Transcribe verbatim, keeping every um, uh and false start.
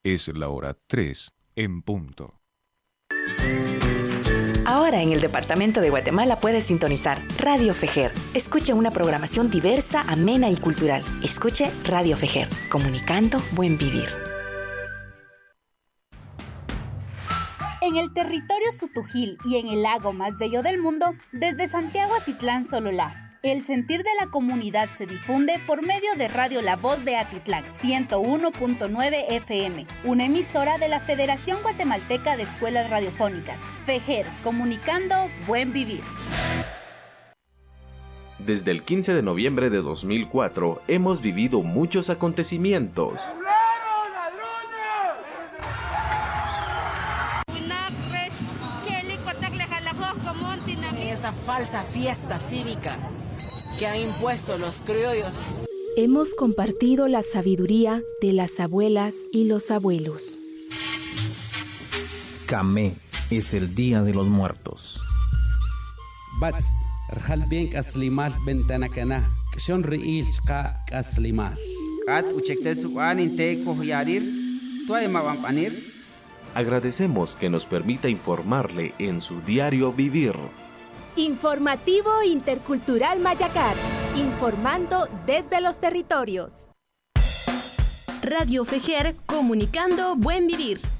Es la hora tres en punto. Ahora en el departamento de Guatemala puedes sintonizar Radio Fejer. Escuche una programación diversa, amena y cultural. Escuche Radio Fejer, comunicando buen vivir. En el territorio Sutujil y en el lago más bello del mundo, desde Santiago Atitlán Sololá, el sentir de la comunidad se difunde por medio de Radio La Voz de Atitlán, ciento uno punto nueve F M, una emisora de la Federación Guatemalteca de Escuelas Radiofónicas, FEJER, comunicando buen vivir. Desde el quince de noviembre de dos mil cuatro hemos vivido muchos acontecimientos. Esa falsa fiesta cívica que han impuesto los criollos. Hemos compartido la sabiduría de las abuelas y los abuelos. Camé es el Día de los Muertos. Bats, rjal bien kaslimal bentanakana, kshon riil chqa kaslimal. Kat uchekte suan inte kohyarir, tuay mawampanir. Agradecemos que nos permita informarle en su diario vivir. Informativo Intercultural Mayacat, informando desde los territorios. Radio Fejer, comunicando buen vivir.